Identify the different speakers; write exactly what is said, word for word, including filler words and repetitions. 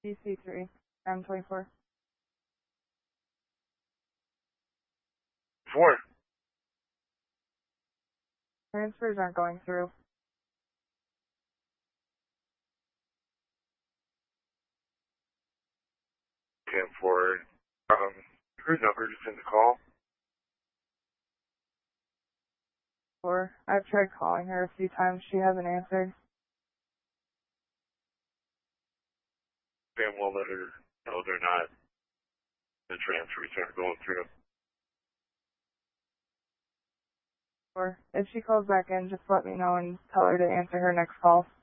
Speaker 1: D C three, M twenty-four.
Speaker 2: Four.
Speaker 1: Transfers aren't going through.
Speaker 2: ten four. Um, her number just in the call.
Speaker 1: Or I've tried calling her a few times. She hasn't answered.
Speaker 2: Sam will let her know they're not, the transfers aren't going through.
Speaker 1: Or if she calls back in, just let me know and tell her to answer her next call.